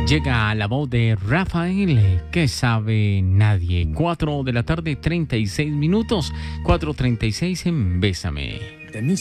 Llega la voz de Rafael, que sabe nadie. 4 de la tarde, 36 minutos. 4:36 en Bésame.